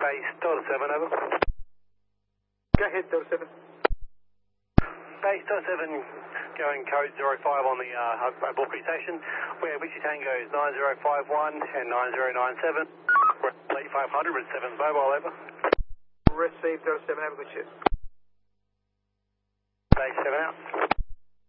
Base Delta 7, over. Go ahead, Delta 7. Base Delta 7, going code 05 on the Bulkley station, where Whiskey Tango is 9051 and 9097. We're at Elite 500 with 7's mobile, over. Receive Delta 7, have a good shift. Base 7 out.